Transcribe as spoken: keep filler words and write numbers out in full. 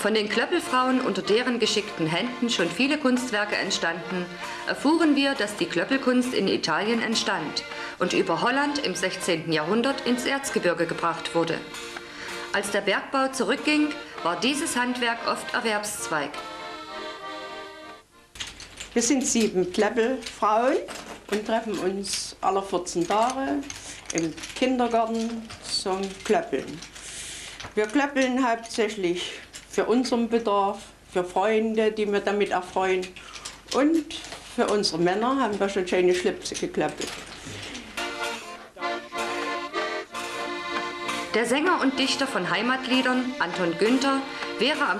Von den Klöppelfrauen, unter deren geschickten Händen schon viele Kunstwerke entstanden, erfuhren wir, dass die Klöppelkunst in Italien entstand und über Holland im sechzehnten Jahrhundert ins Erzgebirge gebracht wurde. Als der Bergbau zurückging, war dieses Handwerk oft Erwerbszweig. Wir sind sieben Klöppelfrauen und treffen uns alle vierzehn Tage im Kindergarten zum Klöppeln. Wir klöppeln hauptsächlich für unseren Bedarf, für Freunde, die wir damit erfreuen, und für unsere Männer haben wir schon schöne Schlipse geklöppelt. Der Sänger und Dichter von Heimatliedern, Anton Günther, wäre am